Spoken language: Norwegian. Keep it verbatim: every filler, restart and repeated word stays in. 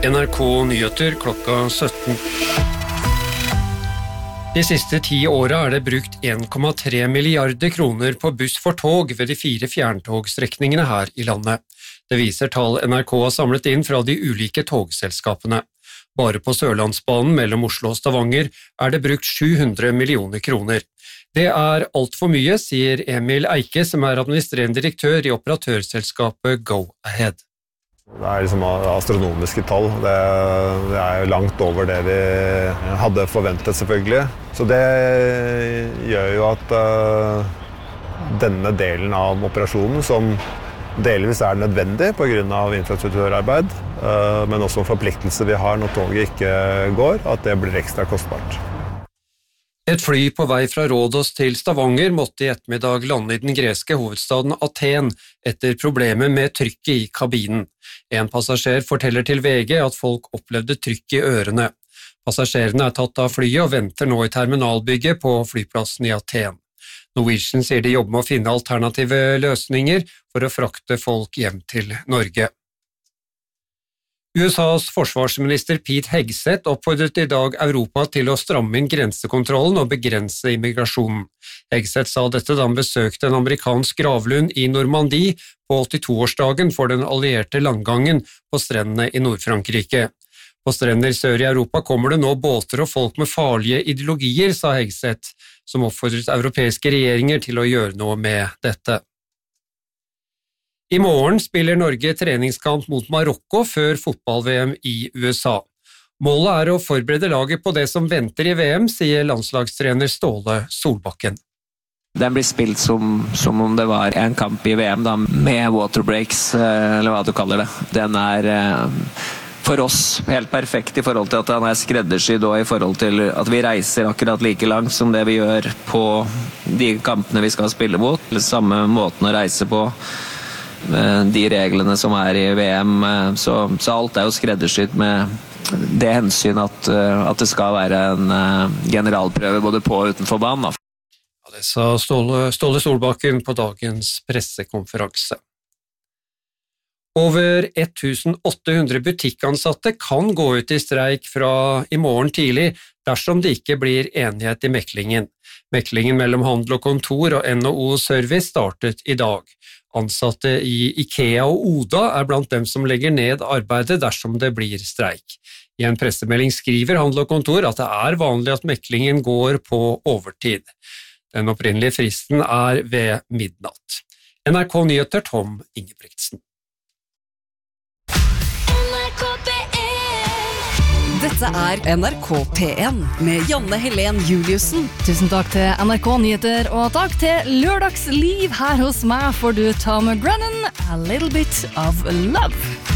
N R K Nyheter klokka sytten. De siste ti årene er det brukt en komma tre milliarder kroner på buss for tog ved de fire fjerntogstrekningene her i landet. Det viser tall N R K har samlet inn fra de ulike togselskapene. Bare på Sørlandsbanen mellom Oslo og Stavanger er det brukt sju hundre millioner kroner. Det er alt for mye, sier Emil Eike, som er administrerende direktør i operatørselskapet Go-Ahead. Det er liksom astronomiske tall. Det, det er jo langt over det vi hadde forventet, selvfølgelig. Så det gjør jo at uh, denne delen av operasjonen, som delvis er nødvendig på grunn av infrastrukturarbeid, uh, men også forpliktelse vi har når toget ikke går, at det blir ekstra kostbart. Et fly på vei fra Rådås til Stavanger måtte i ettermiddag lande i den greske hovedstaden Aten etter problemer med trykket i kabinen. En passasjer forteller til V G at folk opplevde trykk i ørene. Passasjerene er tatt av flyet og venter nå i terminalbygget på flyplassen i Aten. Norwegian sier de jobber med å finne alternative løsninger for å frakte folk hjem til Norge. U S A's forsvarsminister Pete Hegseth oppfordret i dag Europa til å stramme inn grensekontrollen og begrense immigrasjonen. Hegseth sa dette da han besøkte en amerikansk gravlund i Normandie på åttito-årsdagen for den allierte landgangen på strendene i Nord-Frankrike. På strender sør i Europa kommer det nå båter og folk med farlige ideologier, sa Hegseth, som oppfordret europeiske regjeringer til å gjøre noe med dette. I morgen spiller Norge treningskamp mot Marokko før fotball-V M i U S A. Målet er å forberede laget på det som venter i V M, sier landslagstrener Ståle Solbakken. Den blir spilt som, som om det var en kamp i V M da, med waterbreaks, eller hva du kaller det. Den er for oss helt perfekt i forhold til at den er skreddersydd og i forhold til at vi reiser akkurat like langt som det vi gjør på de kampene vi skal spille mot. Samme måten å reise på, de reglene som er i V M, så, så alt er jo skreddersydd med det hensyn at, at det skal være en generalprøve både på og utenfor banen. Ja, det sa Ståle, Ståle Solbakken på dagens pressekonferanse. Over tusen åtte hundre butikkansatte kan gå ut i streik fra i morgen tidlig dersom det ikke blir enighet i meklingen. Meklingen mellom handel og kontor og N H O Service startet i dag. Ansatte i IKEA og Oda er blant dem som legger ned arbeidet dersom det blir streik. I en pressemelding skriver Handel og Kontor at det er vanlig at meklingen går på overtid. Den opprinnelige fristen er ved midnatt. N R K Nyheter, Tom Ingebrigtsen. Dette er N R K P en med Janne Helen Juliussen. Tusen takk til N R K Nyheter, og takk til Lørdagsliv. Her hos meg får du Tom Grennan, A Little Bit of Love.